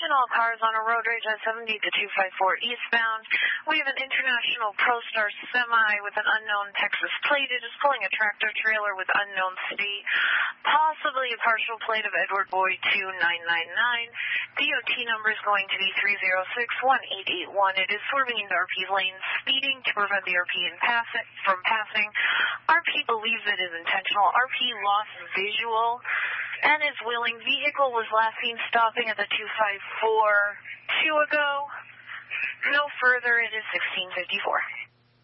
Attention all cars on a road rage at 70 to 254 eastbound. We have an International ProStar semi with an unknown Texas plate. It is pulling a tractor trailer with unknown state, possibly a partial plate of Edward Boyd 2999. DOT number is going to be 3061881. It is swerving into RP lane, speeding to prevent the RP from passing. RP believes it is intentional. RP lost visual and is willing. Vehicle was last seen stopping at the 254 2 ago. No further, it is 1654.